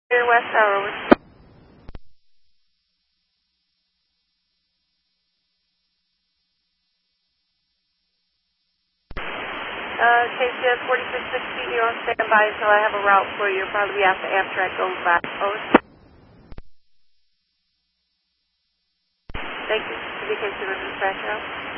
Here, West Tower, over. KCS 4660, you're on standby until I have a route for you. You'll probably be after Amtrak goes by. Over. Thank you. Communication with dispatch out.